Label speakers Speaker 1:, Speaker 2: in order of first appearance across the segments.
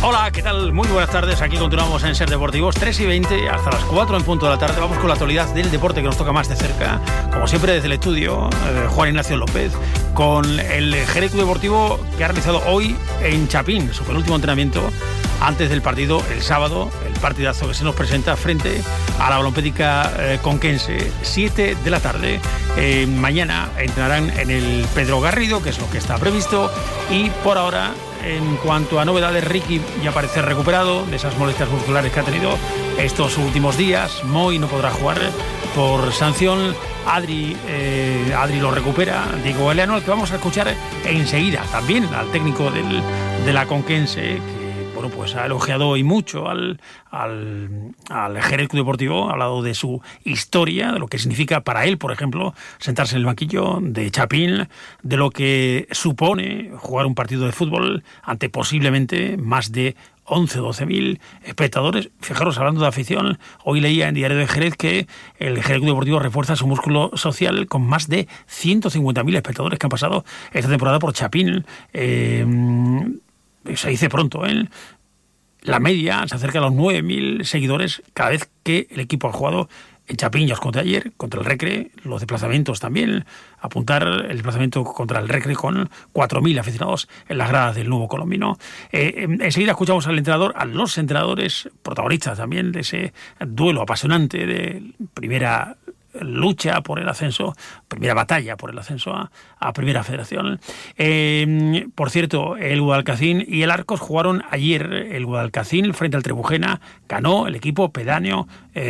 Speaker 1: Hola, ¿qué tal? Muy buenas tardes. Aquí continuamos en Ser Deportivos, 3:20 hasta las 4 en punto de la tarde. Vamos con la actualidad del deporte que nos toca más de cerca. Como siempre, desde el estudio, Juan Ignacio López, con el Jerez Club Deportivo que ha realizado hoy en Chapín su penúltimo entrenamiento antes del partido el sábado, el partidazo que se nos presenta frente a la Balompédica Conquense, 7 de la tarde. Mañana entrenarán en el Pedro Garrido, que es lo que está previsto, y por ahora, en cuanto a novedades, Ricky ya parece recuperado de esas molestias musculares que ha tenido estos últimos días. Moy no podrá jugar por sanción. Adri lo recupera. Diego Galeano, al que vamos a escuchar enseguida. También al técnico de la Conquense, que pues ha elogiado hoy mucho al Jerez Club Deportivo. Ha hablado de su historia, de lo que significa para él, por ejemplo, sentarse en el banquillo de Chapín, de lo que supone jugar un partido de fútbol ante posiblemente más de 11 o 12.000 espectadores. Fijaros, hablando de afición, hoy leía en Diario de Jerez que el Jerez Club Deportivo refuerza su músculo social con más de 150.000 espectadores que han pasado esta temporada por Chapín. Se dice pronto, la media se acerca a los 9.000 seguidores cada vez que el equipo ha jugado en Chapín. Ya os conté ayer, contra el Recre, los desplazamientos también, apuntar el desplazamiento contra el Recre con 4.000 aficionados en las gradas del Nuevo Colombino. Enseguida escuchamos al entrenador, a los entrenadores, protagonistas también de ese duelo apasionante de primera lucha por el ascenso, primera batalla por el ascenso a Primera Federación. Por cierto, el Guadalcacín y el Arcos jugaron ayer. El Guadalcacín frente al Trebujena ganó el equipo pedáneo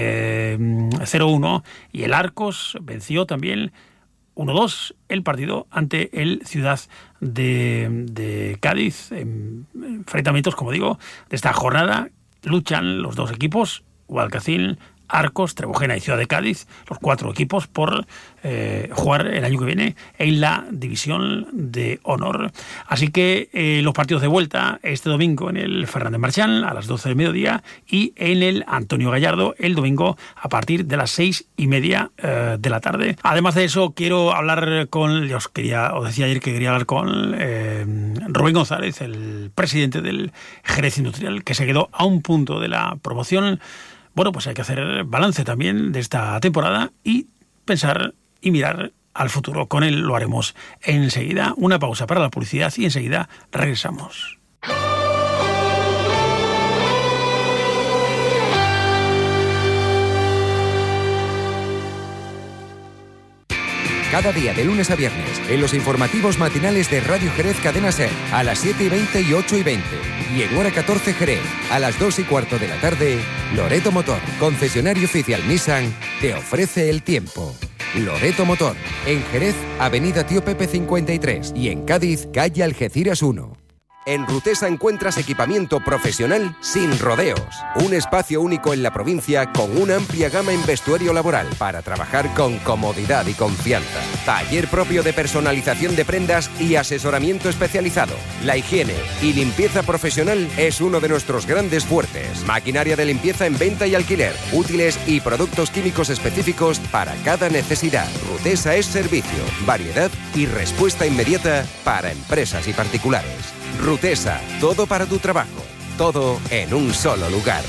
Speaker 1: 0-1, y el Arcos venció también 1-2 el partido ante el Ciudad de Cádiz. Enfrentamientos, como digo, de esta jornada. Luchan los dos equipos, Guadalcacín, Arcos, Trebujena y Ciudad de Cádiz, los 4 equipos, por jugar el año que viene en la División de Honor. Así que los partidos de vuelta este domingo en el Fernández Marchán a las 12 del mediodía, y en el Antonio Gallardo el domingo a partir de las 6:30 de la tarde. Además de eso, quiero hablar con, os decía ayer que quería hablar con Rubén González, el presidente del Jerez Industrial, que se quedó a un punto de la promoción. Bueno, pues hay que hacer balance también de esta temporada y pensar y mirar al futuro. Con él lo haremos enseguida. Una pausa para la publicidad y enseguida regresamos.
Speaker 2: Cada día, de lunes a viernes, en los informativos matinales de Radio Jerez Cadena Ser, a las 7:20 y 8:20. Y en hora 14 Jerez, a las 2:15 de la tarde, Loreto Motor, concesionario oficial Nissan, te ofrece el tiempo. Loreto Motor, en Jerez, Avenida Tío Pepe 53, y en Cádiz, calle Algeciras 1. En Rutesa encuentras equipamiento profesional sin rodeos. Un espacio único en la provincia con una amplia gama en vestuario laboral para trabajar con comodidad y confianza. Taller propio de personalización de prendas y asesoramiento especializado. La higiene y limpieza profesional es uno de nuestros grandes fuertes. Maquinaria de limpieza en venta y alquiler. Útiles y productos químicos específicos para cada necesidad. Rutesa es servicio, variedad y respuesta inmediata para empresas y particulares. Rutesa, todo para tu trabajo, todo en un solo lugar.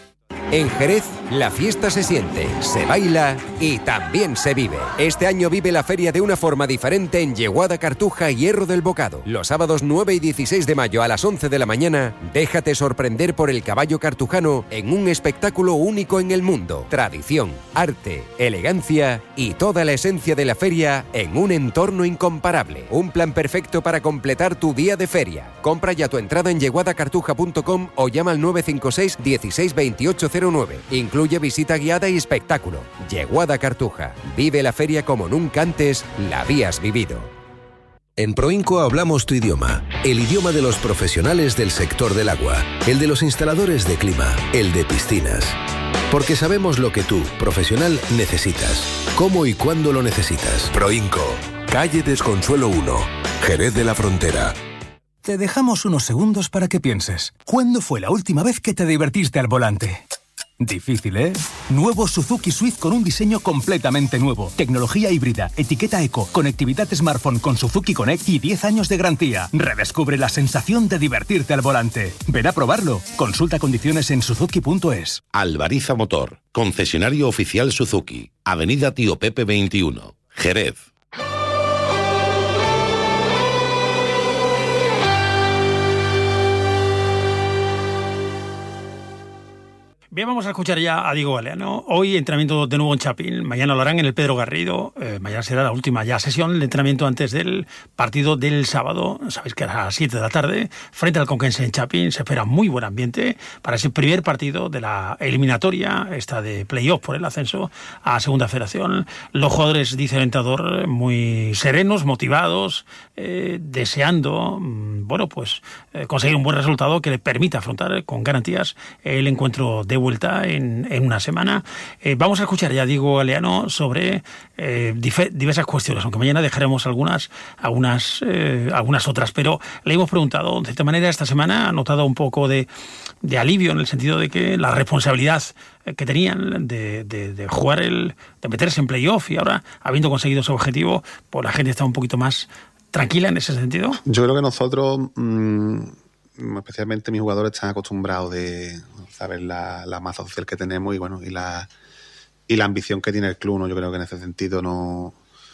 Speaker 2: En Jerez, la fiesta se siente, se baila y también se vive. Este año vive la feria de una forma diferente en Yeguada, Cartuja y Hierro del Bocado. Los sábados 9 y 16 de mayo a las 11 de la mañana, déjate sorprender por el caballo cartujano en un espectáculo único en el mundo. Tradición, arte, elegancia y toda la esencia de la feria en un entorno incomparable. Un plan perfecto para completar tu día de feria. Compra ya tu entrada en yeguadacartuja.com o llama al 956 16 28 09. Incluye visita guiada y espectáculo. Yeguada Cartuja. Vive la feria como nunca antes la habías vivido.
Speaker 3: En Proinco hablamos tu idioma, el idioma de los profesionales del sector del agua, el de los instaladores de clima, el de piscinas. Porque sabemos lo que tú, profesional, necesitas, cómo y cuándo lo necesitas. Proinco, calle Desconsuelo 1, Jerez de la Frontera.
Speaker 4: Te dejamos unos segundos para que pienses. ¿Cuándo fue la última vez que te divertiste al volante? Difícil, ¿eh? Nuevo Suzuki Swift con un diseño completamente nuevo. Tecnología híbrida, etiqueta eco, conectividad smartphone con Suzuki Connect y 10 años de garantía. Redescubre la sensación de divertirte al volante. Ven a probarlo. Consulta condiciones en suzuki.es.
Speaker 5: Alvariza Motor, concesionario oficial Suzuki. Avenida Tío Pepe 21, Jerez.
Speaker 1: Bien, vamos a escuchar ya a Diego Galeano. Hoy entrenamiento de nuevo en Chapín, mañana lo harán en el Pedro Garrido, mañana será la última ya sesión de entrenamiento antes del partido del sábado, sabéis que a las 7 de la tarde, frente al Conquense en Chapín. Se espera muy buen ambiente para ese primer partido de la eliminatoria, esta de playoff por el ascenso a Segunda Federación. Los jugadores, dice el entrenador, muy serenos, motivados, deseando, conseguir un buen resultado que le permita afrontar con garantías el encuentro de vuelta en una semana. Vamos a escuchar ya a Diego Galeano sobre diversas cuestiones, aunque mañana dejaremos algunas otras, pero le hemos preguntado, de esta manera esta semana ha notado un poco de alivio en el sentido de que la responsabilidad que tenían de jugar de meterse en playoff, y ahora, habiendo conseguido ese objetivo, pues la gente está un poquito más tranquila en ese sentido.
Speaker 6: Yo creo que nosotros, especialmente mis jugadores, están acostumbrados de saber la masa social que tenemos y la ambición que tiene el club, ¿no? Yo creo que en ese sentido no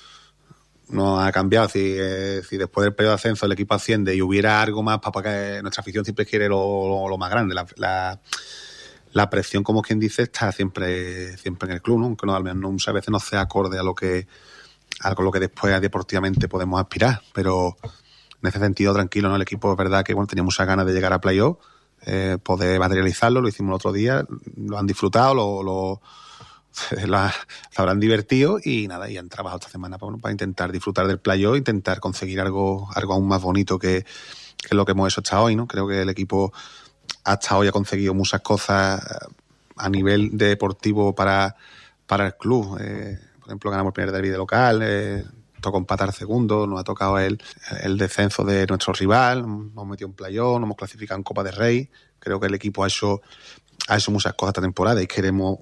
Speaker 6: ha cambiado. Si después del periodo de ascenso el equipo asciende y hubiera algo más, para que nuestra afición siempre quiere lo más grande. La presión, como quien dice, está siempre en el club, ¿no? Aunque al menos muchas veces no sea acorde a lo que después deportivamente podemos aspirar, pero en ese sentido tranquilo, ¿no? El equipo, es verdad que tenía muchas ganas de llegar a playoff, poder materializarlo. Lo hicimos el otro día, lo han disfrutado, se habrán divertido y han trabajado esta semana para intentar disfrutar del playoff, intentar conseguir algo aún más bonito que lo que hemos hecho hasta hoy, ¿no? Creo que el equipo hasta hoy ha conseguido muchas cosas a nivel deportivo para el club. Por ejemplo, ganamos el primer derbi de local, tocó empatar segundo, nos ha tocado el descenso de nuestro rival, hemos metido en playoff, nos hemos clasificado en Copa del Rey. Creo que el equipo ha hecho muchas cosas esta temporada y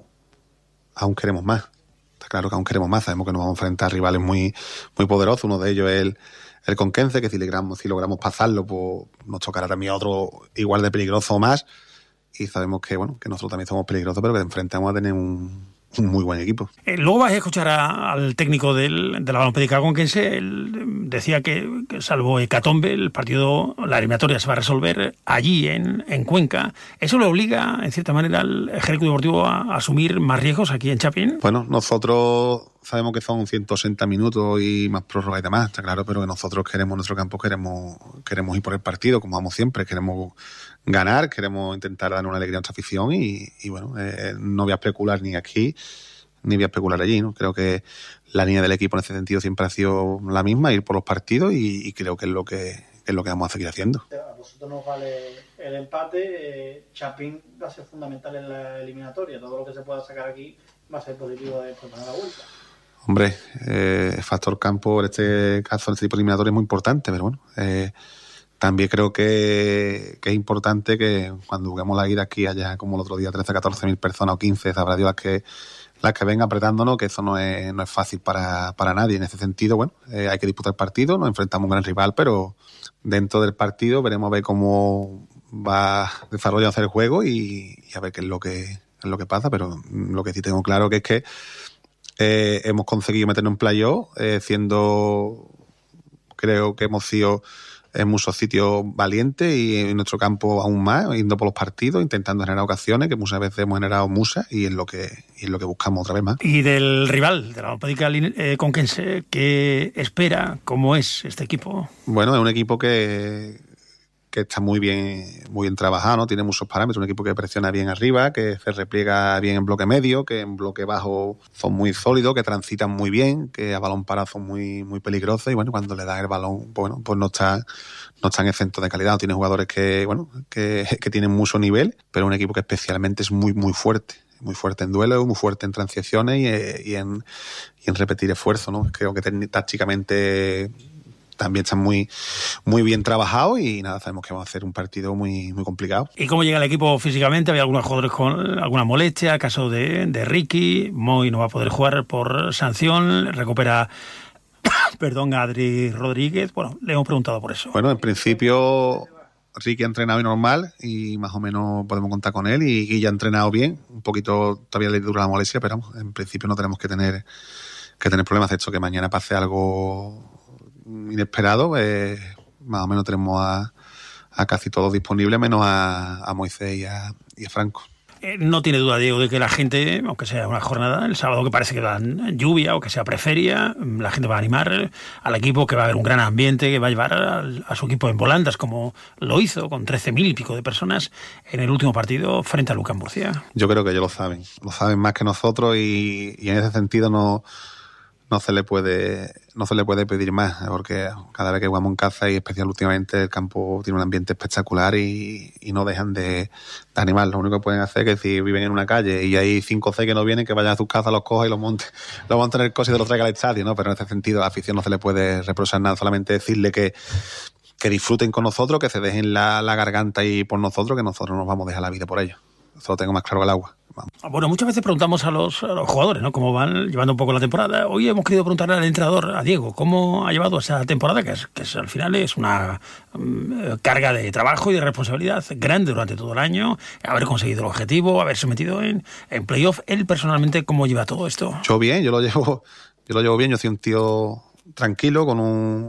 Speaker 6: aún queremos más. Está claro que aún queremos más. Sabemos que nos vamos a enfrentar a rivales muy, muy poderosos. Uno de ellos es el Conquense, que si logramos pasarlo, pues nos tocará también otro igual de peligroso o más. Y sabemos que nosotros también somos peligrosos, pero que de enfrente vamos a tener un muy buen equipo.
Speaker 1: Luego vas a escuchar al técnico de la Balompédica Conquense. Él decía que salvo hecatombe, el partido, la eliminatoria se va a resolver allí en Cuenca. ¿Eso le obliga, en cierta manera, al Ejército Deportivo a asumir más riesgos aquí en Chapín?
Speaker 6: Bueno, nosotros sabemos que son 160 minutos y más prórroga y demás, está claro, pero que nosotros nuestro campo queremos ir por el partido, como vamos siempre, queremos ganar, queremos intentar dar una alegría a nuestra afición y no voy a especular ni aquí ni voy a especular allí, ¿no? Creo que la línea del equipo en ese sentido siempre ha sido la misma, ir por los partidos y creo que es lo que vamos a seguir haciendo.
Speaker 7: A vosotros nos vale el empate, Chapín va a ser fundamental en la eliminatoria, todo lo que se pueda sacar aquí va a ser positivo después para la vuelta.
Speaker 6: Hombre, el factor campo en este caso, en este tipo de eliminatoria es muy importante, pero también creo que es importante que cuando juguemos la ida aquí haya, como el otro día, 13 a 14.000 personas o 15, sabrá Dios las que vengan apretándonos, que eso no es fácil para nadie. En ese sentido, hay que disputar el partido, nos enfrentamos a un gran rival, pero dentro del partido veremos a ver cómo va desarrollándose el juego y a ver qué es lo que pasa, pero lo que sí tengo claro que es que hemos conseguido meternos en playoff, creo que hemos sido en muchos sitios valientes y en nuestro campo aún más, yendo por los partidos, intentando generar ocasiones, que muchas veces hemos generado muchas, y es lo que buscamos otra vez más.
Speaker 1: Y del rival, de la Balompédica Conquense, ¿qué espera? ¿Cómo es este equipo?
Speaker 6: Bueno, es un equipo que está muy bien trabajado, ¿no? Tiene muchos parámetros, un equipo que presiona bien arriba, que se repliega bien en bloque medio, que en bloque bajo son muy sólidos, que transitan muy bien, que a balón parado son muy, muy peligrosos y cuando le dan el balón, pues no están exentos de calidad. Tiene jugadores que tienen mucho nivel, pero un equipo que especialmente es muy, muy fuerte. Muy fuerte en duelo, muy fuerte en transiciones y en repetir esfuerzo, ¿no? Creo que tácticamente también están muy, muy bien trabajados y nada, sabemos que vamos a hacer un partido muy, muy complicado.
Speaker 1: ¿Y cómo llega el equipo físicamente? Había algunos jugadores con alguna molestia, caso de Ricky. Moy no va a poder jugar por sanción, recupera Adri Rodríguez. Bueno, le hemos preguntado por eso.
Speaker 6: Bueno, en principio Ricky ha entrenado y normal y más o menos podemos contar con él, y Guilla ha entrenado bien, un poquito todavía le dura la molestia, pero vamos, en principio no tenemos que tener problemas. De hecho, que mañana pase algo inesperado, más o menos tenemos a casi todos disponibles, menos a Moisés y a Franco.
Speaker 1: No tiene duda, Diego, de que la gente, aunque sea una jornada, el sábado que parece que dan lluvia o que sea preferia, la gente va a animar al equipo, que va a haber un gran ambiente, que va a llevar a su equipo en volandas, como lo hizo con 13.000 y pico de personas en el último partido frente a Lucas Murcia.
Speaker 6: Yo creo que ellos lo saben más que nosotros, y en ese sentido no se le puede pedir más, porque cada vez que jugamos en casa, y especial últimamente, el campo tiene un ambiente espectacular y no dejan de animar. Lo único que pueden hacer es que si viven en una calle y hay 5 o 6 que no vienen, que vayan a sus casas, los cojan y los monten en el coche y los traigan al estadio, ¿no? Pero en ese sentido a la afición no se le puede reprochar nada, solamente decirle que disfruten con nosotros, que se dejen la garganta y por nosotros, que nosotros nos vamos a dejar la vida por ellos. Eso lo tengo más claro que el agua. Vamos.
Speaker 1: Bueno, muchas veces preguntamos a los jugadores, ¿no?, cómo van llevando un poco la temporada. Hoy hemos querido preguntarle al entrenador, a Diego, cómo ha llevado esa temporada, que al final es una carga de trabajo y de responsabilidad grande durante todo el año, haber conseguido el objetivo, haberse metido en playoff. Él personalmente, ¿cómo lleva todo esto?
Speaker 6: Yo bien, yo lo llevo bien. Yo soy un tío tranquilo, con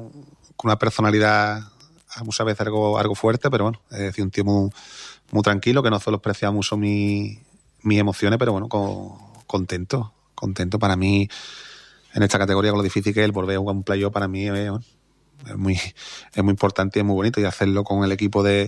Speaker 6: una personalidad muchas veces algo fuerte, pero bueno, soy un tío muy tranquilo, que no suelo expresar mucho mis emociones, pero bueno, contento. Para mí, en esta categoría, con lo difícil que es el volver a jugar un playoff, para mí es muy importante y es muy bonito, y hacerlo con el equipo de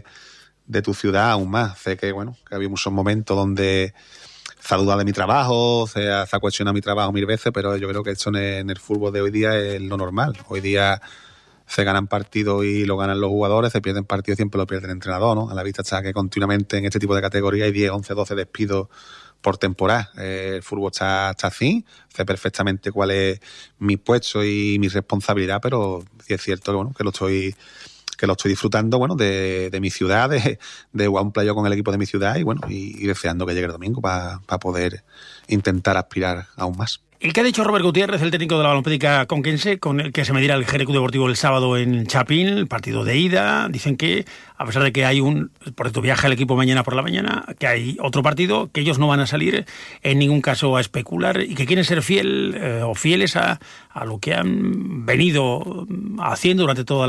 Speaker 6: tu ciudad aún más. Sé que había muchos momentos donde se ha dudado de mi trabajo, se ha cuestionado mi trabajo 1000 veces, pero yo creo que esto en el fútbol de hoy día es lo normal. Hoy día se ganan partidos y lo ganan los jugadores, se pierden partidos y siempre lo pierde el entrenador, ¿no? A la vista está que continuamente en este tipo de categorías hay 10, 11, 12 despidos por temporada. El fútbol está así, sé perfectamente cuál es mi puesto y mi responsabilidad, pero sí es cierto que lo estoy disfrutando, de mi ciudad, de jugar un playoff con el equipo de mi ciudad, y deseando que llegue el domingo para poder intentar aspirar aún más.
Speaker 1: El que ha dicho Robert Gutiérrez, el técnico de la Balonpédica conquense, con el que se medirá el GRQ Deportivo el sábado en Chapín, el partido de ida. Dicen que, a pesar de que hay por cierto, viaja el equipo mañana por la mañana, que hay otro partido, que ellos no van a salir en ningún caso a especular, y que quieren ser fieles a lo que han venido haciendo durante toda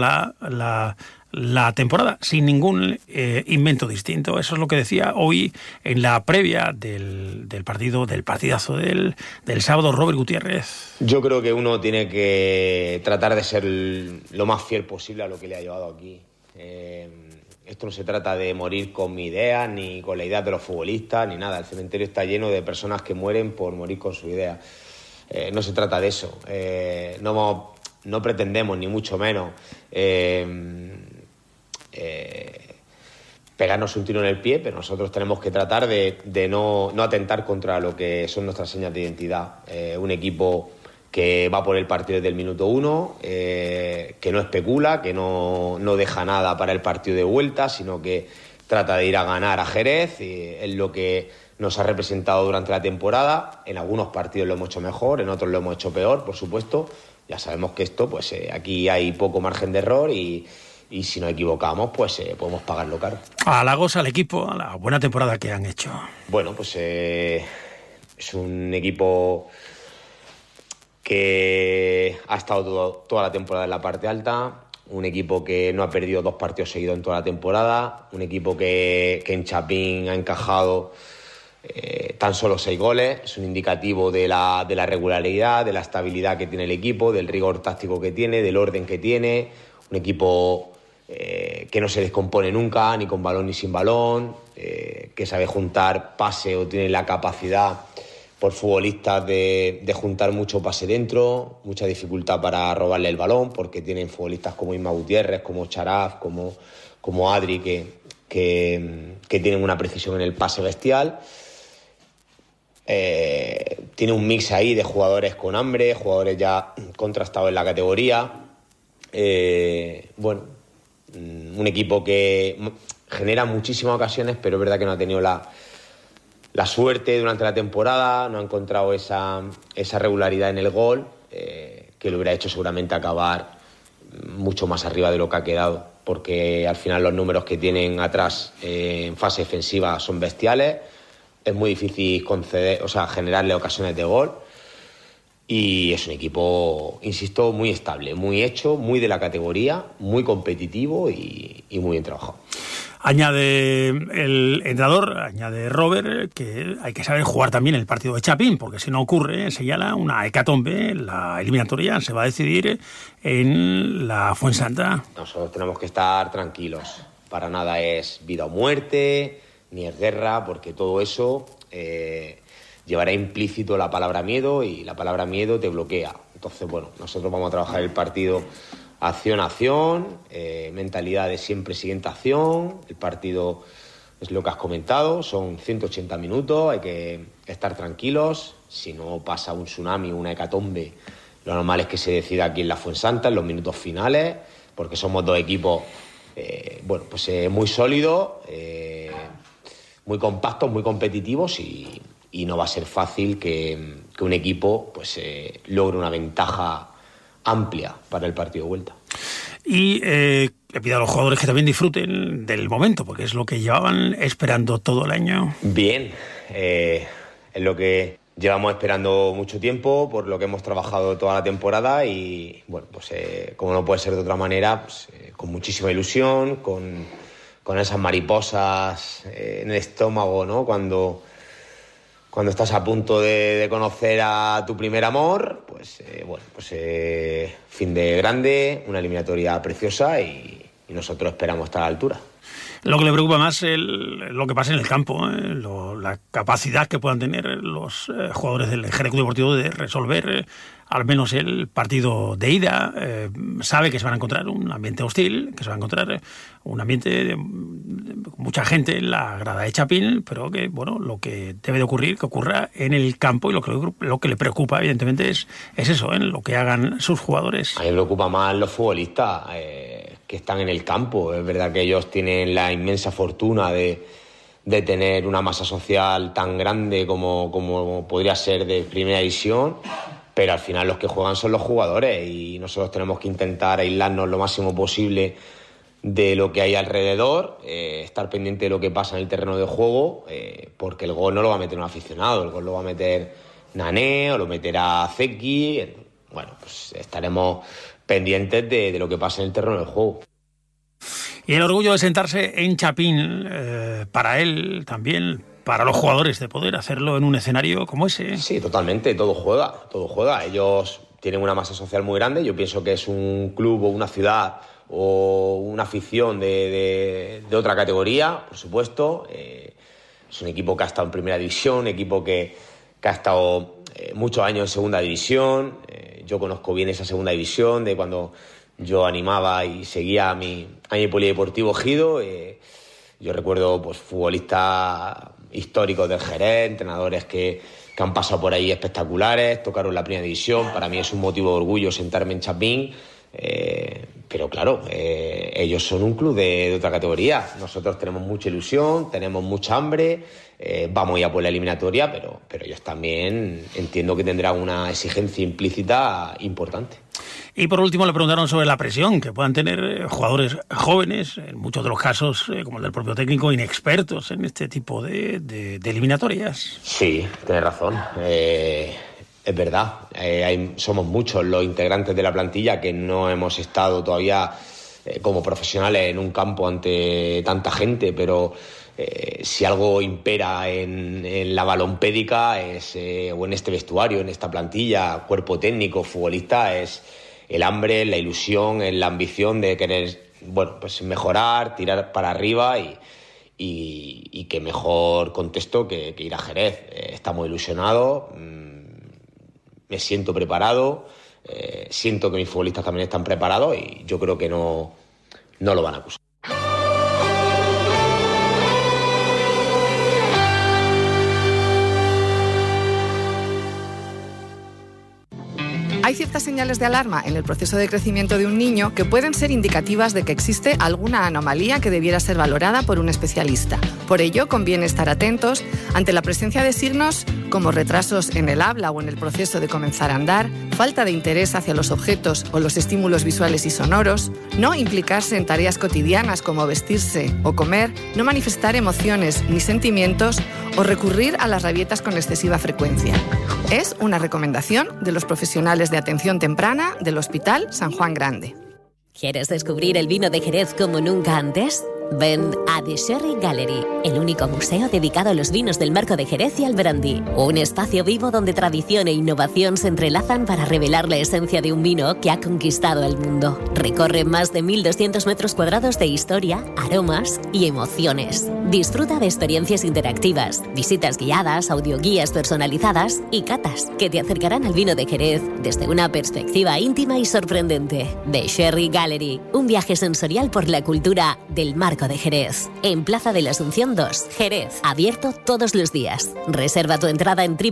Speaker 1: la temporada, sin ningún invento distinto. Eso es lo que decía hoy en la previa del partidazo del sábado Robert Gutiérrez.
Speaker 8: Yo creo que uno tiene que tratar de ser lo más fiel posible a lo que le ha llevado aquí. Esto no se trata de morir con mi idea, ni con la idea de los futbolistas, ni nada. El cementerio está lleno de personas que mueren por morir con su idea. No se trata de eso. No pretendemos, ni mucho menos, pegarnos un tiro en el pie, pero nosotros tenemos que tratar de no atentar contra lo que son nuestras señas de identidad. Un equipo que va por el partido desde el minuto 1, que no especula, que no deja nada para el partido de vuelta, sino que trata de ir a ganar a Jerez, y es lo que nos ha representado durante la temporada. En algunos partidos lo hemos hecho mejor, en otros lo hemos hecho peor, por supuesto. Ya sabemos que esto, pues aquí hay poco margen de error, y si nos equivocamos, pues podemos pagarlo caro.
Speaker 1: Halagos al equipo, a la buena temporada que han hecho.
Speaker 8: Bueno, pues es un equipo que ha estado toda la temporada en la parte alta, un equipo que no ha perdido 2 partidos seguidos en toda la temporada, un equipo que en Chapín ha encajado tan solo 6 goles. Es un indicativo de la regularidad, de la estabilidad que tiene el equipo, del rigor táctico que tiene, del orden que tiene. Un equipo que no se descompone nunca, ni con balón ni sin balón, que sabe juntar pase, o tiene la capacidad por futbolistas de juntar mucho pase dentro, mucha dificultad para robarle el balón, porque tienen futbolistas como Isma Gutiérrez, como Charaf, como Adri, que tienen una precisión en el pase bestial. Tiene un mix ahí de jugadores con hambre, jugadores ya contrastados en la categoría. un equipo que genera muchísimas ocasiones, pero es verdad que no ha tenido la suerte durante la temporada, no ha encontrado esa regularidad en el gol, que le hubiera hecho seguramente acabar mucho más arriba de lo que ha quedado, porque al final los números que tienen atrás en fase defensiva son bestiales, es muy difícil generarle ocasiones de gol, y es un equipo, insisto, muy estable, muy hecho, muy de la categoría, muy competitivo y muy bien trabajado.
Speaker 1: Añade el entrenador, añade Robert, que hay que saber jugar también el partido de Chapín, porque si no ocurre, señala una hecatombe, la eliminatoria se va a decidir en la Fuensanta.
Speaker 8: Nosotros tenemos que estar tranquilos, para nada es vida o muerte, ni es guerra, porque todo eso llevará implícito la palabra miedo, y la palabra miedo te bloquea. Entonces, nosotros vamos a trabajar el partido acción a acción, mentalidad de siempre siguiente acción. El partido es lo que has comentado, son 180 minutos, hay que estar tranquilos. Si no pasa un tsunami, una hecatombe, lo normal es que se decida aquí en la Fuensanta en los minutos finales, porque somos dos equipos muy sólidos, muy compactos, muy competitivos, y no va a ser fácil que un equipo logre una ventaja amplia para el partido de vuelta.
Speaker 1: Y le pido a los jugadores que también disfruten del momento, porque es lo que llevaban esperando todo el año.
Speaker 8: Bien, es lo que llevamos esperando mucho tiempo, por lo que hemos trabajado toda la temporada, y como no puede ser de otra manera, con muchísima ilusión, con esas mariposas en el estómago, ¿no? Cuando estás a punto de conocer a tu primer amor, fin de grande, una eliminatoria preciosa, y nosotros esperamos estar a la altura.
Speaker 1: Lo que le preocupa más es lo que pasa en el campo, la capacidad que puedan tener los jugadores del Jerez Club Deportivo de resolver al menos el partido de ida. Sabe que se van a encontrar un ambiente hostil, que se va a encontrar un ambiente de mucha gente en la grada de Chapín, pero que lo que debe de ocurrir, que ocurra en el campo, y lo que le preocupa evidentemente es eso, lo que hagan sus jugadores.
Speaker 8: A mí me preocupa más los futbolistas que están en el campo. Es verdad que ellos tienen la inmensa fortuna de tener una masa social tan grande como podría ser de primera división, pero al final los que juegan son los jugadores, y nosotros tenemos que intentar aislarnos lo máximo posible de lo que hay alrededor, estar pendiente de lo que pasa en el terreno de juego, porque el gol no lo va a meter un aficionado, el gol lo va a meter Nané o lo meterá Zeki. Estaremos pendientes de lo que pasa en el terreno del juego.
Speaker 1: Y el orgullo de sentarse en Chapín, para él también, para los jugadores, de poder hacerlo en un escenario como ese.
Speaker 8: Sí, totalmente, todo juega. Ellos tienen una masa social muy grande. Yo pienso que es un club o una ciudad o una afición de otra categoría, por supuesto. Es un equipo que ha estado en primera división, un equipo que ha estado muchos años en segunda división. Yo conozco bien esa segunda división de cuando yo animaba y seguía a mi polideportivo Gido. Yo recuerdo futbolistas históricos del Jerez, entrenadores que han pasado por ahí espectaculares, tocaron la primera división. Para mí es un motivo de orgullo sentarme en Chapín, pero claro, ellos son un club de otra categoría. Nosotros tenemos mucha ilusión, tenemos mucha hambre, vamos ya por la eliminatoria, pero ellos también entiendo que tendrán una exigencia implícita importante.
Speaker 1: Y por último le preguntaron sobre la presión que puedan tener jugadores jóvenes, en muchos de los casos, como el del propio técnico, inexpertos en este tipo de eliminatorias.
Speaker 8: Sí, tienes razón. Es verdad. Somos muchos los integrantes de la plantilla que no hemos estado todavía como profesionales en un campo ante tanta gente, pero si algo impera en la balompédica o en este vestuario, en esta plantilla, cuerpo técnico, futbolista, es el hambre, la ilusión, la ambición de querer mejorar, tirar para arriba, y qué mejor contexto que ir a Jerez. Estamos ilusionados, me siento preparado, siento que mis futbolistas también están preparados, y yo creo que no lo van a acusar.
Speaker 9: Hay ciertas señales de alarma en el proceso de crecimiento de un niño que pueden ser indicativas de que existe alguna anomalía que debiera ser valorada por un especialista. Por ello, conviene estar atentos ante la presencia de signos como retrasos en el habla o en el proceso de comenzar a andar, falta de interés hacia los objetos o los estímulos visuales y sonoros, no implicarse en tareas cotidianas como vestirse o comer, no manifestar emociones ni sentimientos o recurrir a las rabietas con excesiva frecuencia. Es una recomendación de los profesionales de atención temprana del Hospital San Juan Grande.
Speaker 10: ¿Quieres descubrir el vino de Jerez como nunca antes? Ven a The Sherry Gallery, el único museo dedicado a los vinos del Marco de Jerez y al brandy. Un espacio vivo donde tradición e innovación se entrelazan para revelar la esencia de un vino que ha conquistado el mundo. Recorre más de 1.200 metros cuadrados de historia, aromas y emociones. Disfruta de experiencias interactivas, visitas guiadas, audioguías personalizadas y catas que te acercarán al vino de Jerez desde una perspectiva íntima y sorprendente. The Sherry Gallery, un viaje sensorial por la cultura del Marco de Jerez, en Plaza de la Asunción 2, Jerez, abierto todos los días. Reserva tu entrada en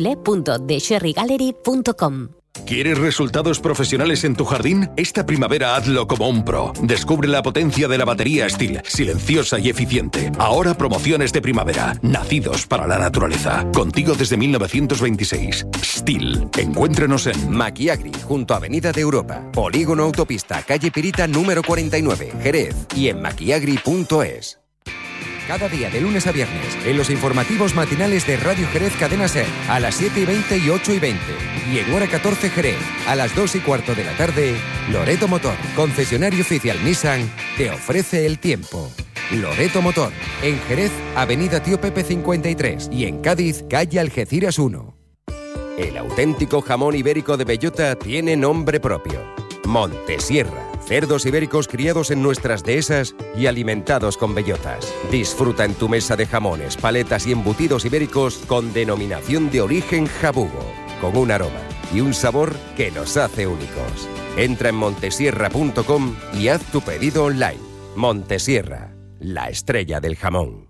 Speaker 10: www.thesherrygallery.com.
Speaker 11: ¿Quieres resultados profesionales en tu jardín? Esta primavera hazlo como un pro. Descubre la potencia de la batería Stihl, silenciosa y eficiente. Ahora promociones de primavera, nacidos para la naturaleza. Contigo desde 1926. Stihl. Encuéntrenos en
Speaker 2: Maquiagri, junto a Avenida de Europa, Polígono Autopista, calle Pirita número 49, Jerez, y en maquiagri.es. Cada día de lunes a viernes, en los informativos matinales de Radio Jerez Cadena SER, a las 7:20 y 8:20. Y en hora 14 Jerez, a las 2:15 de la tarde, Loreto Motor, concesionario oficial Nissan, te ofrece el tiempo. Loreto Motor, en Jerez, Avenida Tío Pepe 53, y en Cádiz, calle Algeciras 1. El auténtico jamón ibérico de bellota tiene nombre propio: Montesierra. Cerdos ibéricos criados en nuestras dehesas y alimentados con bellotas. Disfruta en tu mesa de jamones, paletas y embutidos ibéricos con denominación de origen jabugo, con un aroma y un sabor que nos hace únicos. Entra en montesierra.com y haz tu pedido online. Montesierra, la estrella del jamón.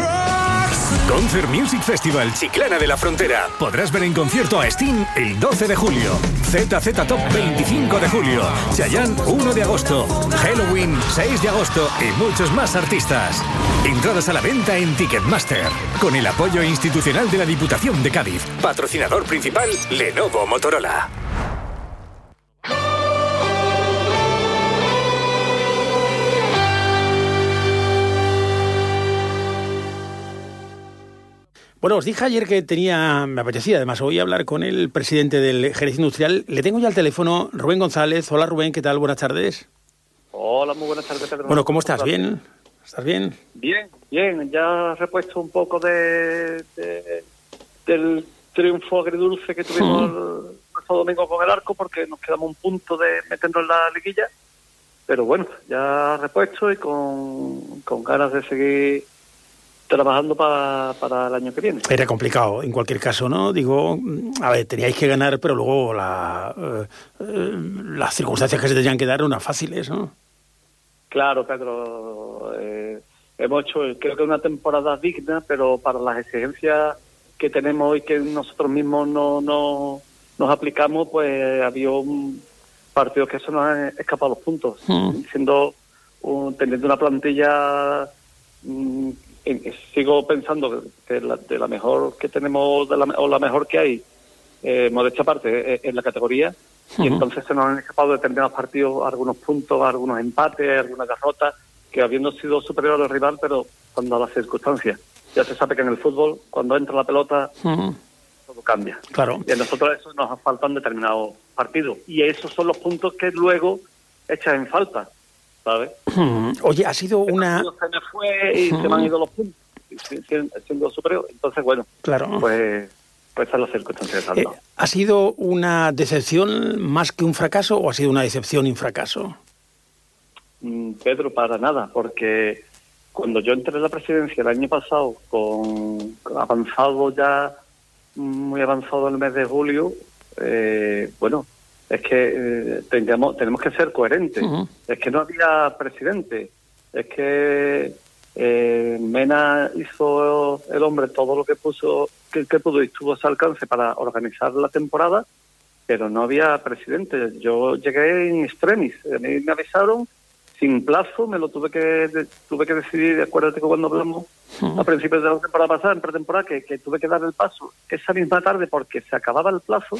Speaker 12: Concert Music Festival Chiclana de la Frontera. Podrás ver en concierto a Sting el 12 de julio, ZZ Top 25 de julio, Chayanne 1 de agosto, Halloween 6 de agosto y muchos más artistas. Entradas a la venta en Ticketmaster, con el apoyo institucional de la Diputación de Cádiz. Patrocinador principal, Lenovo Motorola.
Speaker 1: Bueno, os dije ayer que me apetecía además hoy hablar con el presidente del Jerez Industrial. Le tengo ya al teléfono, Rubén González. Hola Rubén, ¿qué tal? Buenas tardes.
Speaker 13: Hola, muy buenas tardes, Pedro.
Speaker 1: Bueno, ¿cómo estás? ¿Bien? ¿Estás bien?
Speaker 13: Bien, ya repuesto un poco del triunfo agridulce que tuvimos el pasado domingo con el Arco, porque nos quedamos un punto de meternos en la liguilla. Pero bueno, ya repuesto y con ganas de seguir trabajando para el año que viene.
Speaker 1: Era complicado, en cualquier caso, ¿no? Digo, a ver, teníais que ganar, pero luego las circunstancias que se tenían que dar eran fáciles, ¿no?
Speaker 13: Claro, Pedro. Hemos hecho, creo que una temporada digna, pero para las exigencias que tenemos y que nosotros mismos no nos aplicamos, pues había un partido que eso nos ha escapado los puntos. Teniendo una plantilla... sigo pensando que de la mejor que tenemos o la mejor que hay, modesta parte, en la categoría, y entonces se nos han escapado determinados partidos, algunos puntos, algunos empates, algunas derrotas, que habiendo sido superior al rival, pero cuando a las circunstancias. Ya se sabe que en el fútbol, cuando entra la pelota, todo cambia.
Speaker 1: Claro.
Speaker 13: Y a nosotros eso nos faltan determinados partidos, y esos son los puntos que luego echas en falta, ¿sabes?
Speaker 1: Oye, ha sido una...
Speaker 13: Se me fue y se me han ido los puntos, siendo superior. Entonces, bueno,
Speaker 1: claro.
Speaker 13: Pues están las circunstancias.
Speaker 1: ¿Ha sido una decepción más que un fracaso o ha sido una decepción y un fracaso?
Speaker 13: Pedro, para nada, porque cuando yo entré en la presidencia el año pasado, muy avanzado el mes de julio, bueno... Es que tenemos que ser coherentes. Es que no había presidente. Es que Mena hizo el hombre todo lo que pudo y estuvo a su alcance para organizar la temporada, pero no había presidente. Yo llegué in extremis, a mí me avisaron sin plazo, me lo tuve que decidir. Acuérdate que cuando hablamos a principios de la temporada pasada, en pretemporada, que tuve que dar el paso esa misma tarde porque se acababa el plazo.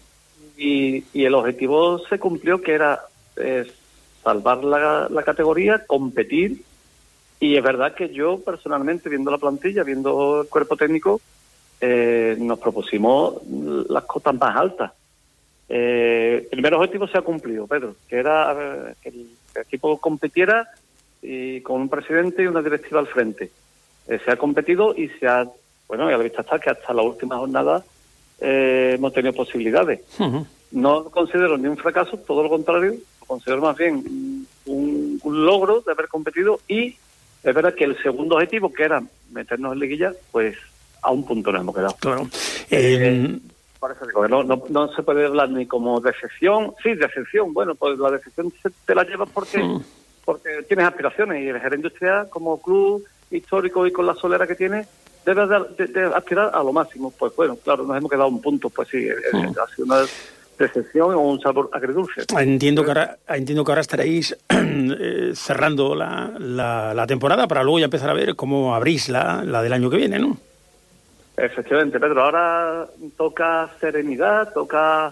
Speaker 13: Y el objetivo se cumplió, que era salvar la categoría, competir. Y es verdad que yo personalmente, viendo la plantilla, viendo el cuerpo técnico, nos propusimos las cotas más altas. El primer objetivo se ha cumplido, Pedro, que era que el equipo competiera y con un presidente y una directiva al frente. Se ha competido y y a la vista está que hasta la última jornada hemos tenido posibilidades. No considero ni un fracaso, todo lo contrario, lo considero más bien un logro de haber competido, y es verdad que el segundo objetivo, que era meternos en liguilla, pues a un punto nos hemos quedado.
Speaker 1: Claro.
Speaker 13: Por eso digo que no se puede hablar ni como decepción. Sí, decepción. Bueno, pues la decepción te la llevas porque tienes aspiraciones, y el Jerez Industrial, como club histórico y con la solera que tiene, debe de aspirar a lo máximo. Pues bueno, claro, nos hemos quedado a un punto. Pues sí, ha sido una decepción o un sabor agridulce.
Speaker 1: Entiendo que ahora estaréis cerrando la temporada para luego ya empezar a ver cómo abrís la del año que viene, ¿no?
Speaker 13: Efectivamente, Pedro. Ahora toca serenidad, toca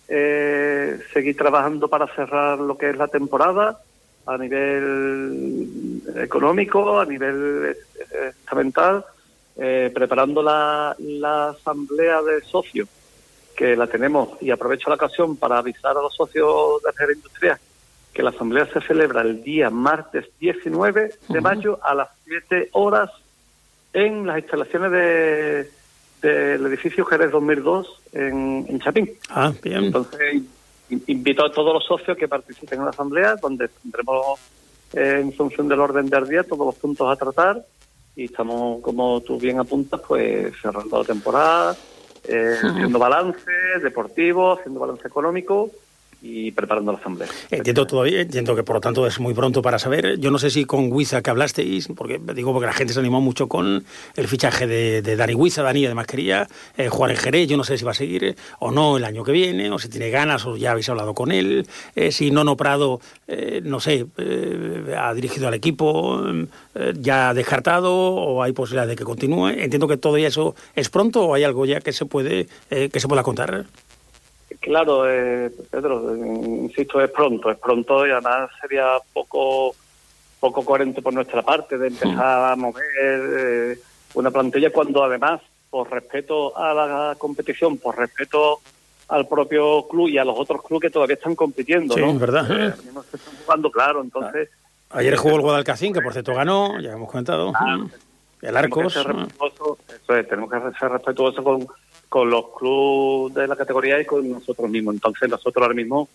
Speaker 13: seguir trabajando para cerrar lo que es la temporada a nivel económico, a nivel estamental, preparando la asamblea de socios, que la tenemos, y aprovecho la ocasión para avisar a los socios de Jerez Industrial que la asamblea se celebra el día martes 19 de mayo a las 7 horas en las instalaciones del edificio Jerez 2002 en Chapín.
Speaker 1: Bien.
Speaker 13: Entonces, invito a todos los socios que participen en la asamblea, donde tendremos, en función del orden del día, todos los puntos a tratar, y estamos, como tú bien apuntas, pues cerrando la temporada, haciendo balance deportivo, haciendo balance económico y preparando la asamblea.
Speaker 1: Entiendo que por lo tanto es muy pronto para saber. Yo no sé si con Huiza, que hablasteis, porque la gente se animó mucho con el fichaje de Dani Huiza. Dani además quería jugar en Jerez. Yo no sé si va a seguir o no el año que viene, o si tiene ganas, o ya habéis hablado con él. Si Nono Prado, no sé, ha dirigido al equipo, ya descartado, o hay posibilidad de que continúe. Entiendo que todo eso es pronto, o hay algo ya que se pueda contar.
Speaker 13: Claro, Pedro, insisto, es pronto, y además sería poco coherente por nuestra parte de empezar a mover una plantilla cuando, además, por respeto a la competición, por respeto al propio club y a los otros clubes que todavía están compitiendo,
Speaker 1: sí,
Speaker 13: ¿no?
Speaker 1: Es verdad.
Speaker 13: No se están jugando, claro, entonces...
Speaker 1: Ayer jugó el Guadalcacín, que por cierto ganó, ya hemos comentado. El Arcos.
Speaker 13: Tenemos que ser respetuosos con los clubes de la categoría y con nosotros mismos. Entonces nosotros ahora mismo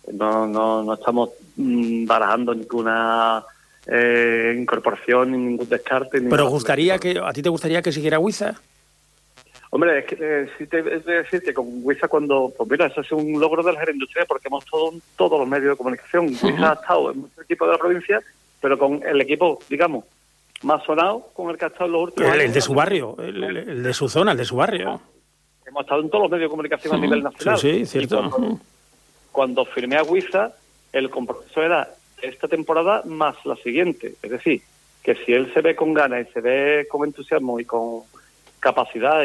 Speaker 13: no estamos barajando ninguna incorporación, ni ningún descarte.
Speaker 1: Pero ¿a ti te gustaría que siguiera Huiza?
Speaker 13: Hombre, es que sí te voy a decir que con Huiza, pues mira, eso es un logro del Jerez Industrial, porque hemos todos los medios de comunicación. Huiza ha estado en muchos equipos de la provincia, pero con el equipo, digamos, más sonado, con el que ha estado en los últimos años.
Speaker 1: El de su barrio, el de su zona, el de su barrio.
Speaker 13: Hemos estado en todos los medios de comunicación a nivel nacional.
Speaker 1: Sí, cierto.
Speaker 13: Cuando firmé a Huiza, el compromiso era esta temporada más la siguiente. Es decir, que si él se ve con ganas y se ve con entusiasmo y con capacidad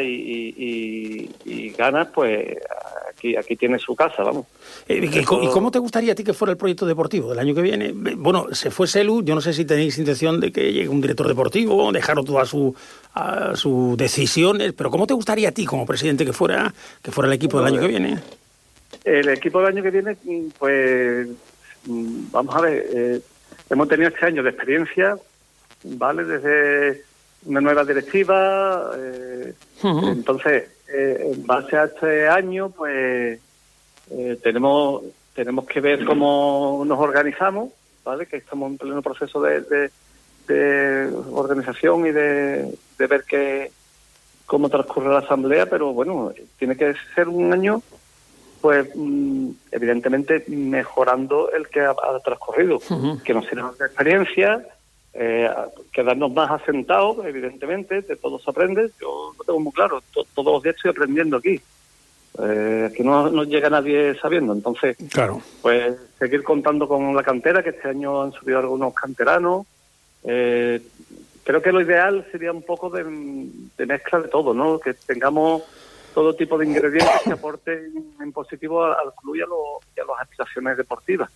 Speaker 13: y ganas, pues aquí tiene su casa, vamos.
Speaker 1: ¿Y cómo te gustaría a ti que fuera el proyecto deportivo del año que viene? Bueno, se fue Selu, yo no sé si tenéis intención de que llegue un director deportivo, dejaros todas sus decisiones, pero ¿cómo te gustaría a ti como presidente que fuera el equipo del año que viene?
Speaker 13: El equipo del año que viene, pues vamos a ver, hemos tenido este año de experiencia, ¿vale? Desde una nueva directiva, entonces en base a este año, pues tenemos que ver cómo nos organizamos, ¿vale? Que estamos en pleno proceso de organización y de ver cómo transcurre la asamblea, pero bueno, tiene que ser un año, pues evidentemente mejorando el que ha transcurrido, que nos sirva de experiencia, quedarnos más asentados, evidentemente, de todo se aprende. Yo lo tengo muy claro, todos los días estoy aprendiendo aquí. Aquí no llega nadie sabiendo. Entonces,
Speaker 1: claro,
Speaker 13: pues seguir contando con la cantera, que este año han subido algunos canteranos. Creo que lo ideal sería un poco de mezcla de todo, ¿no? Que tengamos todo tipo de ingredientes que aporten en positivo al club y a las aspiraciones deportivas.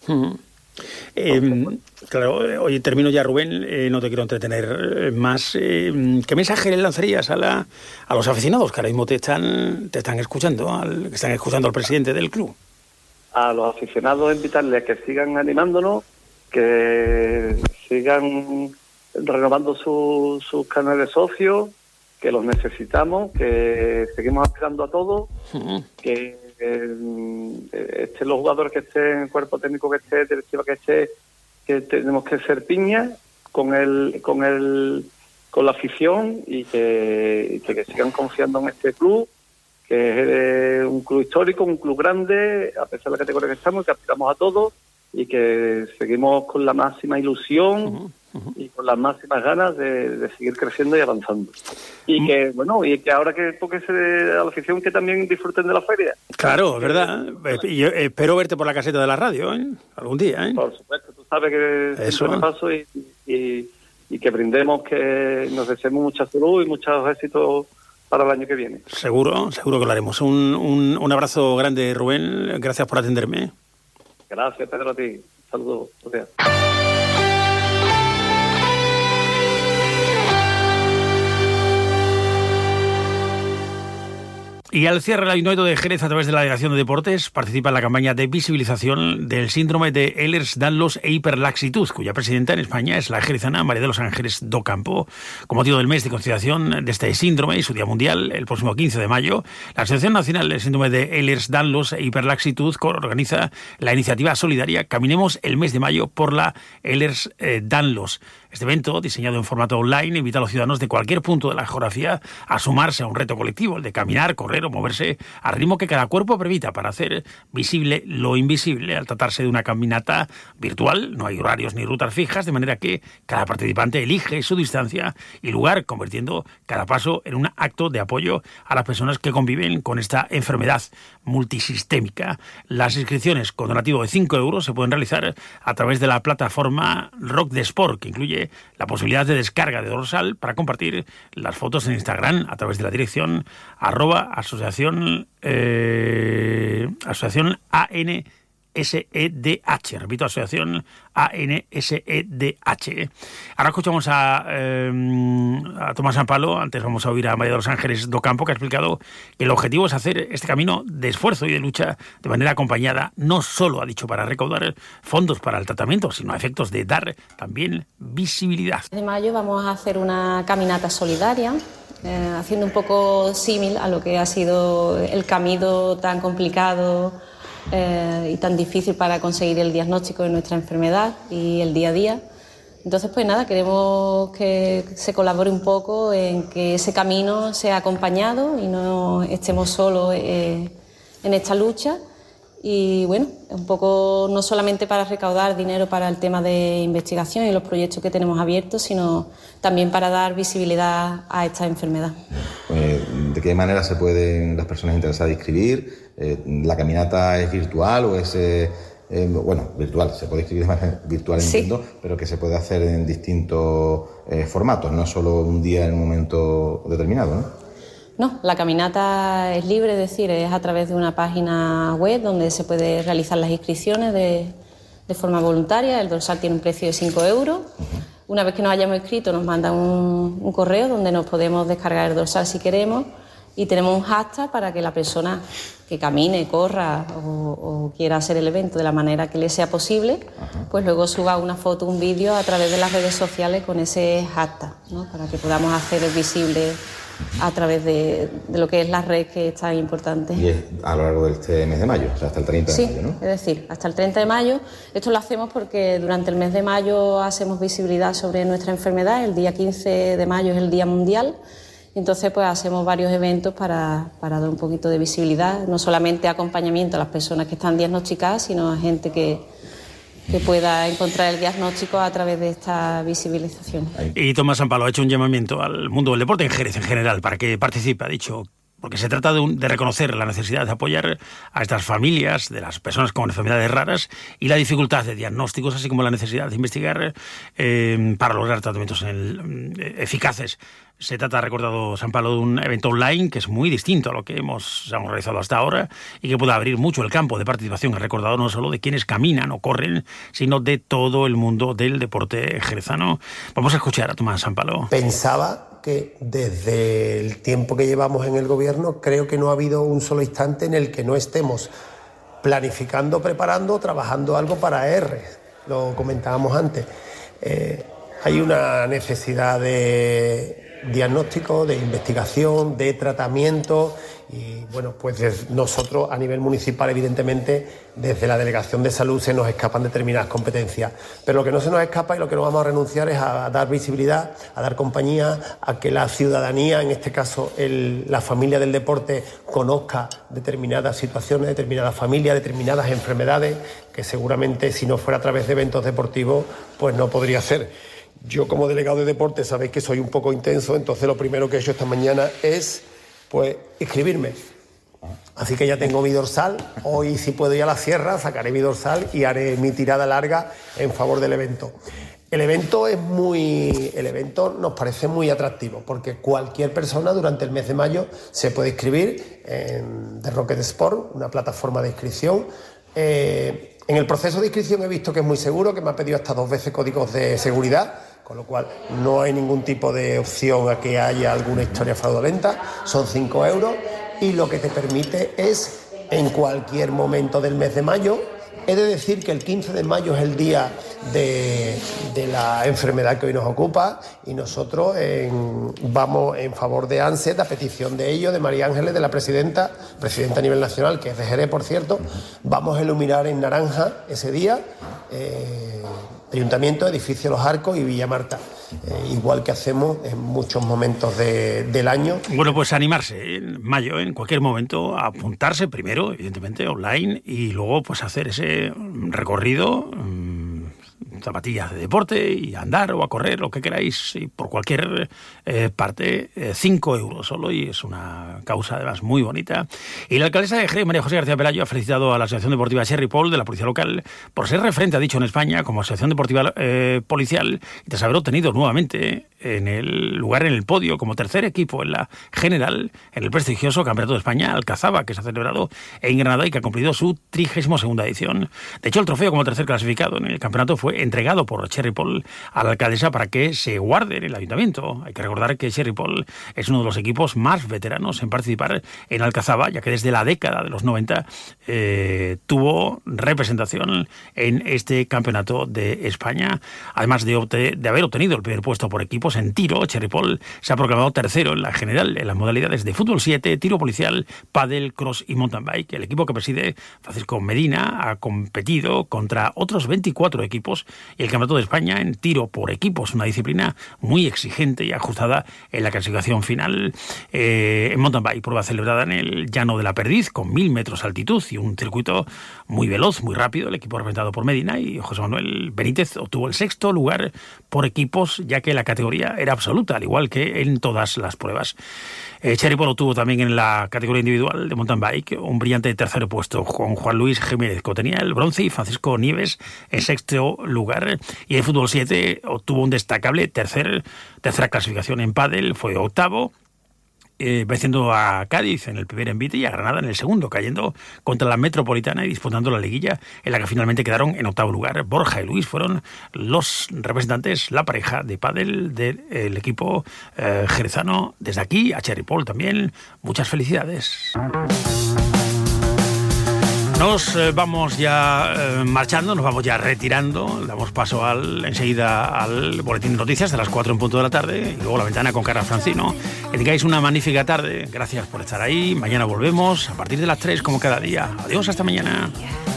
Speaker 1: Claro, oye, termino ya, Rubén, no te quiero entretener más. ¿Qué mensaje le lanzarías a los aficionados que ahora mismo te están escuchando, que están escuchando al presidente del club?
Speaker 13: A los aficionados invitarles a que sigan animándonos, que sigan renovando sus canales de socios, que los necesitamos, que seguimos aspirando a todos, que estén los jugadores que estén, el cuerpo técnico que esté, directiva que esté, que tenemos que ser piña con la afición y que sigan confiando en este club, que es un club histórico, un club grande, a pesar de la categoría que estamos, que aspiramos a todos y que seguimos con la máxima ilusión y con las máximas ganas de seguir creciendo y avanzando. Y que, bueno, y que ahora que toque a la afición que también disfruten de la feria.
Speaker 1: Claro, es verdad. Yo espero verte por la caseta de la radio, algún día,
Speaker 13: Por supuesto, tú sabes que siempre me paso y que brindemos, que nos deseemos mucha salud y muchos éxitos para el año que viene.
Speaker 1: Seguro que lo haremos. Un abrazo grande, Rubén. Gracias por atenderme.
Speaker 13: Gracias, Pedro, a ti. Saludos. Gracias.
Speaker 1: Y al cierre, el Ayuntamiento de Jerez, a través de la Delegación de Deportes, participa en la campaña de visibilización del síndrome de Ehlers-Danlos e hiperlaxitud, cuya presidenta en España es la jerezana María de los Ángeles Docampo. Con motivo del mes de concienciación de este síndrome y su Día Mundial, el próximo 15 de mayo, la Asociación Nacional del Síndrome de Ehlers-Danlos e hiperlaxitud organiza la iniciativa solidaria Caminemos el mes de mayo por la Ehlers-Danlos. Este evento, diseñado en formato online, invita a los ciudadanos de cualquier punto de la geografía a sumarse a un reto colectivo, el de caminar, correr o moverse al ritmo que cada cuerpo permita para hacer visible lo invisible. Al tratarse de una caminata virtual, no hay horarios ni rutas fijas, de manera que cada participante elige su distancia y lugar, convirtiendo cada paso en un acto de apoyo a las personas que conviven con esta enfermedad multisistémica. Las inscripciones con donativo de 5 euros se pueden realizar a través de la plataforma Rock de Sport, que incluye la posibilidad de descarga de dorsal para compartir las fotos en Instagram a través de la dirección @asociación ANSEDH. Repito, asociación ANSEDH. Ahora escuchamos a Tomás Ampalo. Antes vamos a oír a María de los Ángeles Docampo, que ha explicado que el objetivo es hacer este camino de esfuerzo y de lucha de manera acompañada, no solo, ha dicho, para recaudar fondos para el tratamiento, sino a efectos de dar también visibilidad.
Speaker 14: En mayo vamos a hacer una caminata solidaria, haciendo un poco símil a lo que ha sido el camino tan complicado y tan difícil para conseguir el diagnóstico de nuestra enfermedad y el día a día. Entonces, pues nada, queremos que se colabore un poco en que ese camino sea acompañado y no estemos solos en esta lucha. Y bueno, un poco no solamente para recaudar dinero para el tema de investigación y los proyectos que tenemos abiertos, sino también para dar visibilidad a esta enfermedad.
Speaker 15: ¿De qué manera se pueden las personas interesadas inscribir? ¿La caminata es virtual o es...? Virtual, se puede inscribir de manera virtual, entiendo, sí, pero que se puede hacer en distintos formatos, no solo un día en un momento determinado, ¿no?
Speaker 14: No, la caminata es libre, es decir, es a través de una página web donde se puede realizar las inscripciones de forma voluntaria. El dorsal tiene un precio de 5 euros. Una vez que nos hayamos inscrito nos mandan un correo donde nos podemos descargar el dorsal si queremos, y tenemos un hashtag para que la persona que camine, corra o quiera hacer el evento de la manera que le sea posible, pues luego suba una foto, un vídeo a través de las redes sociales con ese hashtag, ¿no? Para que podamos hacer visible a través de lo que es la red, que es tan importante.
Speaker 15: Y es a lo largo de este mes de mayo, o sea, hasta el 30 de mayo, ¿no?
Speaker 14: Es decir, hasta el 30 de mayo. Esto lo hacemos porque durante el mes de mayo hacemos visibilidad sobre nuestra enfermedad. El día 15 de mayo es el Día Mundial. Entonces, pues hacemos varios eventos para dar un poquito de visibilidad, no solamente acompañamiento a las personas que están diagnosticadas, sino a gente que pueda encontrar el diagnóstico a través de esta visibilización.
Speaker 1: Y Tomás Ampalo ha hecho un llamamiento al mundo del deporte en Jerez en general para que participe. Ha dicho porque se trata de reconocer la necesidad de apoyar a estas familias de las personas con enfermedades raras y la dificultad de diagnósticos, así como la necesidad de investigar para lograr tratamientos eficaces. Se trata, recordado San Pablo, de un evento online que es muy distinto a lo que hemos realizado hasta ahora y que puede abrir mucho el campo de participación, he recordado, no solo de quienes caminan o corren, sino de todo el mundo del deporte jerezano. Vamos a escuchar a Tomás San Pablo.
Speaker 16: Pensaba que desde el tiempo que llevamos en el gobierno, creo que no ha habido un solo instante en el que no estemos planificando, preparando, trabajando algo para R. Lo comentábamos antes. Hay una necesidad de diagnóstico, de investigación, de tratamiento y bueno, pues nosotros a nivel municipal, evidentemente, desde la Delegación de Salud se nos escapan determinadas competencias, pero lo que no se nos escapa y lo que no vamos a renunciar es a dar visibilidad, a dar compañía, a que la ciudadanía, en este caso la familia del deporte, conozca determinadas situaciones, determinadas familias, determinadas enfermedades que seguramente si no fuera a través de eventos deportivos pues no podría ser. Yo como delegado de deporte sabéis que soy un poco intenso, entonces lo primero que he hecho esta mañana es pues inscribirme. Así que ya tengo mi dorsal, hoy si puedo ir a la sierra sacaré mi dorsal y haré mi tirada larga en favor del evento. El evento nos parece muy atractivo porque cualquier persona durante el mes de mayo se puede inscribir en The Rocket Sport, una plataforma de inscripción. En el proceso de inscripción he visto que es muy seguro, que me ha pedido hasta 2 veces códigos de seguridad, con lo cual no hay ningún tipo de opción a que haya alguna historia fraudulenta. Son 5 euros y lo que te permite es, en cualquier momento del mes de mayo, he de decir que el 15 de mayo es el día de la enfermedad que hoy nos ocupa y nosotros vamos en favor de ANSET, a petición de ellos, de María Ángeles, de la presidenta a nivel nacional, que es de Jerez, por cierto, vamos a iluminar en naranja ese día Ayuntamiento, Edificio Los Arcos y Villa Marta. Igual que hacemos en muchos momentos del año.
Speaker 1: Bueno, pues animarse en mayo, en cualquier momento, a apuntarse primero, evidentemente, online, y luego pues hacer ese recorrido, zapatillas de deporte, y andar o a correr, lo que queráis, y por cualquier parte, 5 euros solo, y es una causa además muy bonita. Y la alcaldesa de Jerez, María José García Pelayo, ha felicitado a la Asociación Deportiva Cherry Paul de la Policía Local por ser referente, ha dicho, en España como Asociación Deportiva Policial, y tras haber obtenido nuevamente en el lugar en el podio como tercer equipo en la general en el prestigioso Campeonato de España Alcazaba, que se ha celebrado en Granada y que ha cumplido su 32ª edición. De hecho, el trofeo como tercer clasificado en el campeonato fue entregado por Cherry Paul a la alcaldesa para que se guarde en el ayuntamiento. Hay que recordar que Cherry Paul es uno de los equipos más veteranos en participar en Alcazaba, ya que desde la década de los 90 tuvo representación en este campeonato de España. Además de haber obtenido el primer puesto por equipos en tiro, Cherry Paul se ha proclamado tercero en la general en las modalidades de fútbol 7, tiro policial, pádel, cross y mountain bike. El equipo que preside Francisco Medina ha competido contra otros 24 equipos y el Campeonato de España en tiro por equipos, una disciplina muy exigente y ajustada en la clasificación final. En mountain bike, prueba celebrada en el Llano de la Perdiz con 1000 metros de altitud y un circuito muy veloz, muy rápido. El equipo representado por Medina y José Manuel Benítez obtuvo el 6º lugar por equipos, ya que la categoría era absoluta, al igual que en todas las pruebas. Cherry Paul obtuvo también en la categoría individual de mountain bike un brillante tercer puesto con Juan Luis Jiménez, que tenía el bronce, y Francisco Nieves en 6º lugar. Y en fútbol 7 obtuvo un destacable tercera clasificación. En pádel fue 8º, venciendo a Cádiz en el primer envite y a Granada en el segundo, cayendo contra la Metropolitana y disputando la liguilla, en la que finalmente quedaron en 8º lugar. Borja y Luis fueron los representantes, la pareja de pádel del equipo jerezano. Desde aquí, a Cherry Paul también, muchas felicidades. Nos vamos ya marchando, nos vamos ya retirando. Damos paso enseguida al boletín de noticias de las 4 en punto de la tarde y luego La Ventana con Carla Francino. Que tengáis una magnífica tarde. Gracias por estar ahí. Mañana volvemos a partir de las 3 como cada día. Adiós, hasta mañana.